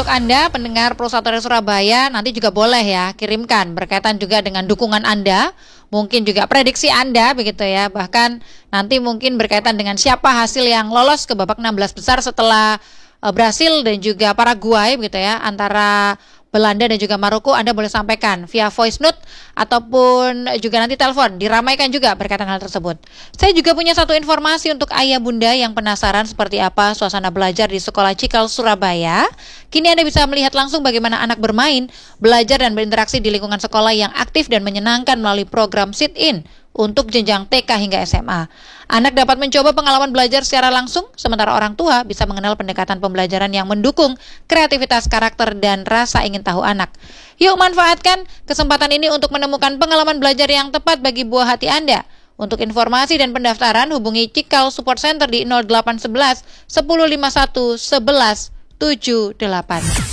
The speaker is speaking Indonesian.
Anda, pendengar Pro 1 Radio Surabaya, nanti juga boleh ya kirimkan berkaitan juga dengan dukungan Anda, mungkin juga prediksi Anda begitu ya. Bahkan nanti mungkin berkaitan dengan siapa hasil yang lolos ke babak 16 besar setelah Brasil dan juga Paraguay begitu ya, antara Belanda dan juga Maroko. Anda boleh sampaikan via voice note ataupun juga nanti telepon, diramaikan juga berkaitan hal tersebut. Saya juga punya satu informasi untuk ayah bunda yang penasaran seperti apa suasana belajar di Sekolah Cikal Surabaya. Kini Anda bisa melihat langsung bagaimana anak bermain, belajar dan berinteraksi di lingkungan sekolah yang aktif dan menyenangkan melalui program sit-in untuk jenjang TK hingga SMA. Anak dapat mencoba pengalaman belajar secara langsung, sementara orang tua bisa mengenal pendekatan pembelajaran yang mendukung kreativitas karakter dan rasa ingin tahu anak. Yuk manfaatkan kesempatan ini untuk menemukan pengalaman belajar yang tepat bagi buah hati Anda. Untuk informasi dan pendaftaran, hubungi Cikal Support Center di 0811 1051 11 78.